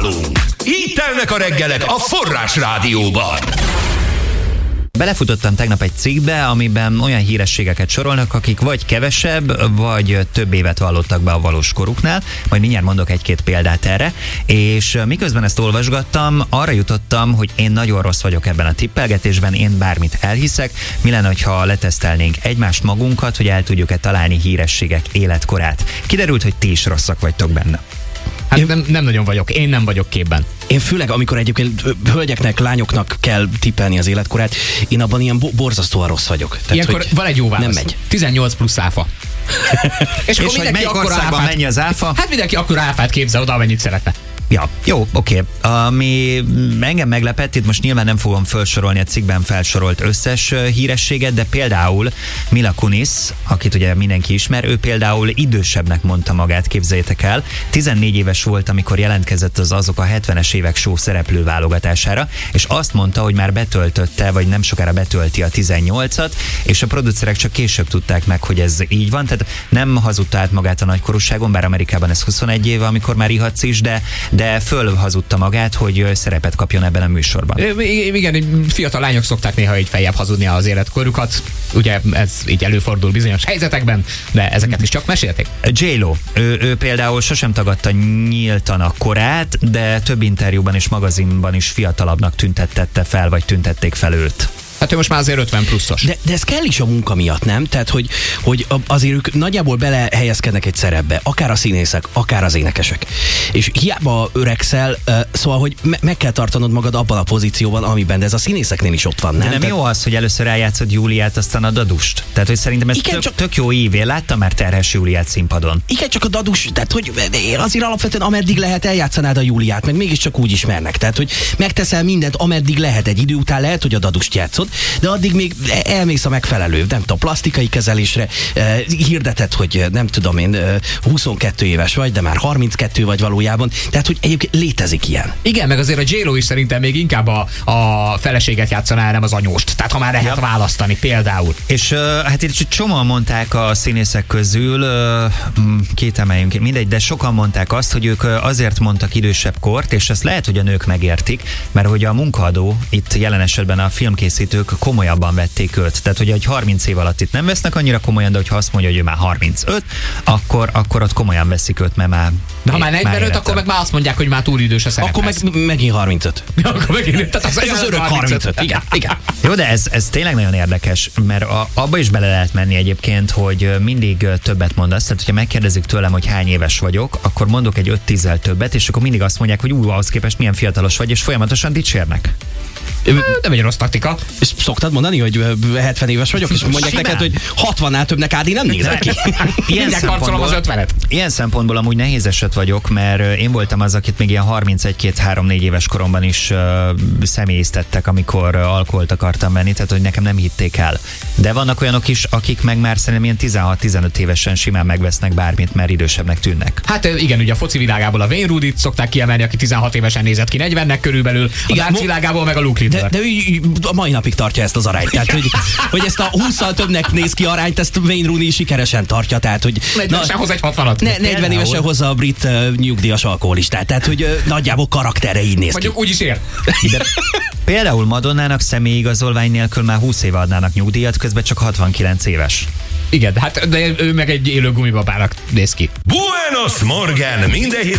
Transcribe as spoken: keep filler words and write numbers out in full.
nálunk. Így telnek a reggelek a Forrás Rádióban. Belefutottam tegnap egy cikkbe, amiben olyan hírességeket sorolnak, akik vagy kevesebb, vagy több évet vallottak be a valós koruknál. Majd mindjárt mondok egy-két példát erre. És miközben ezt olvasgattam, arra jutottam, hogy én nagyon rossz vagyok ebben a tippelgetésben, én bármit elhiszek. Mi lenne, ha letesztelnénk egymást magunkat, hogy el tudjuk-e találni hírességek életkorát. Kiderült, hogy ti is rosszak vagytok benne. Hát én nem, nem nagyon vagyok, én nem vagyok képben. Én főleg, amikor egyébként hölgyeknek, lányoknak kell tippelni az életkorát, én abban ilyen bo- borzasztóan rossz vagyok. Tehát, ilyenkor van egy jó válasz. Nem megy. tizennyolc plusz áfa. És, és hogy melyik országban mennyi az áfa? Hát mindenki akkor áfát képzel oda, amennyit szeretne. Ja, jó, oké. Okay. Ami engem meglepett, itt most nyilván nem fogom felsorolni a cikkben felsorolt összes hírességet, de például Mila Kunis, akit ugye mindenki ismer, ő például idősebbnek mondta magát, képzeljétek el. tizennégy éves volt, amikor jelentkezett az Azok a hetvenes évek show szereplő válogatására, és azt mondta, hogy már betöltötte, vagy nem sokára betölti a tizennyolcat, és a producerek csak később tudták meg, hogy ez így van. Tehát nem hazudta át magát a nagykorúságon, bár Amerikában ez huszonegy éve, amikor már ihatsz is, de de fölhazudta magát, hogy szerepet kapjon ebben a műsorban. Igen, fiatal lányok szokták néha így feljebb hazudni az életkorukat. Ugye ez így előfordul bizonyos helyzetekben, de ezeket is csak mesélték. J-Lo, ő, ő például sosem tagadta nyíltan a korát, de több interjúban és magazinban is fiatalabbnak tüntettette fel, vagy tüntették fel őt. Hát ő most már azért ötven pluszos. De, de ez kell is a munka miatt, nem? Tehát, hogy, hogy azért ők nagyjából belehelyezkednek egy szerepbe, akár a színészek, akár az énekesek. És hiába öregszel, szóval, hogy me- meg kell tartanod magad abban a pozícióban, amiben, de ez a színészeknél is ott van, nem? De nem Tehát... jó az, hogy először eljátszod Júliát, aztán a Dadust. Tehát, hogy szerintem ez Igen, tök, csak... tök jó ív. Én láttam már terhes Júliát színpadon. Igen, csak a Dadus, tehát, hogy azért alapvetően ameddig lehet eljátszanád a Júliát, meg mégiscsak úgy ismernek. Tehát, hogy megteszel mindent, ameddig lehet. Egy idő után lehet, hogy a Dadust játszod, de addig még elmész a megfelelő, nem tudom, plastikai kezelésre, eh, hirdeted, hogy nem tudom én, eh, huszonkettő éves vagy, de már harminckettő vagy valójában, tehát hogy egyébként létezik ilyen. Igen, meg azért a J-Lo is szerintem még inkább a, a feleséget játszaná, nem az anyóst. Tehát ha már lehet ja. választani például. És uh, hát itt csomóan mondták a színészek közül, uh, két emeljünk, mindegy, de sokan mondták azt, hogy ők azért mondtak idősebb kort, és ezt lehet, hogy a nők megértik, mert hogy a munkaadó, itt jelen esetben a filmkészítők komolyabban vették őt. Tehát, hogy egy harminc év alatt itt nem vesznek annyira komolyan, de hogyha azt mondja, hogy ő már harmincöt, akkor, akkor ott komolyan veszik őt, mert már... De ha már negyvenöt, már akkor meg már azt mondják, hogy már túl idős a szerephez. Akkor meg, megint harmincöt. Akkor megint, tehát az, ez az örök harmincöt. Igen, igen. Jó, de ez, ez tényleg nagyon érdekes, mert a, abba is bele lehet menni egyébként, hogy mindig többet mondasz. Tehát, hogyha megkérdezik tőlem, hogy hány éves vagyok, akkor mondok egy öt-tízzel többet, és akkor mindig azt mondják, hogy ú, ahhoz képest milyen fiatalos vagy, és folyamatosan dicsérnek. Nem egy rossz taktika. És szoktad mondani, hogy hetven éves vagyok, és mondják neked, hogy hatvannál többnek Ádi nem nézel ki. Ilyen szempontból, az ötvenet. Ilyen szempontból amúgy nehéz eset vagyok, mert én voltam az, akit még ilyen harmincegy, két, három, négy éves koromban is uh, személyiztettek, amikor uh, alkoholt akartam venni, tehát hogy nekem nem hitték el. De vannak olyanok is, akik meg már szerintem ilyen tizenhat-tizenöt évesen simán megvesznek bármit, mert idősebbnek tűnnek. Hát igen, ugye a foci világából a Wayne Rooney-t szokták kiemelni, aki tizenhat évesen nézett ki negyvennek körülbelül, a dánc világából meg a Luke Littler. De, de ő a mai napig tartja ezt az arányt. Tehát, hogy, hogy ezt a hússzal többnek néz ki arányt, ezt Wayne Rooney sikeresen tartja. Tehát, hogy negyvenesen hoz egy hatvanat. Ne, negyven évesen hozza a brit uh, nyugdíjas alkoholistát. Tehát, hogy uh, nagyjából karaktere így néz Mondjuk ki. úgy is ér. De például Madonnának személyigazolvány nélkül már húsz éve adnának nyugdíjat, közben csak hatvankilenc éves. Igen, hát de ő meg egy élő gumibabának néz ki. Buenos Morgan, minden